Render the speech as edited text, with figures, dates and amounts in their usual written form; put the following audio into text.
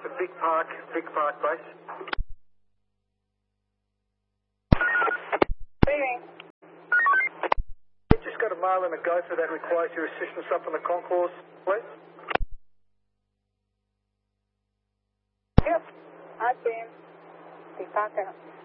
up at Big Park base. We've just got a mail and a gopher that requires your assistance up on the concourse, please. Yep, I see him. Big Park out.